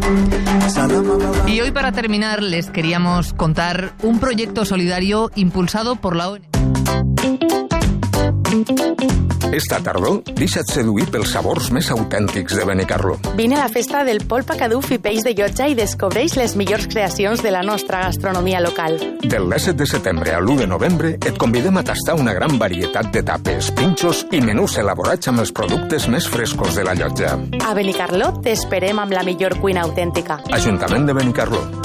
Y hoy, para terminar, les queríamos contar un proyecto solidario impulsado por la ONG. Esta tardor, deixa't seduir pels sabors més autèntics de Benicarló. Vine a la festa del polpa caduf i peix de llotja i descobreix les millors creacions de la nostra gastronomia local. Del 17 de setembre al 1 de novembre et convidem a tastar una gran varietat de tapes, pinxos i menús elaborats amb els productes més frescos de la llotja. A Benicarló t'esperem amb la millor cuina autèntica. Ajuntament de Benicarló.